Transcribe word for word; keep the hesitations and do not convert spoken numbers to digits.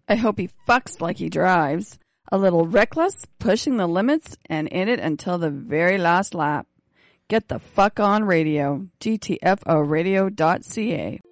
I hope he fucks like he drives. A little reckless, pushing the limits, and in it until the very last lap. Get the fuck on radio. G T F O radio dot C A.